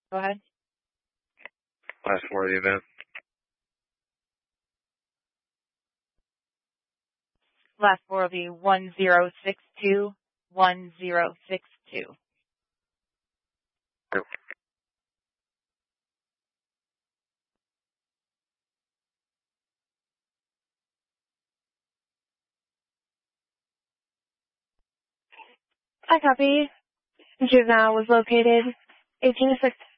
Go ahead. Last four of the event. Last four will be 1062, 1062. Yep. I copy. Juvenile was located 18-6.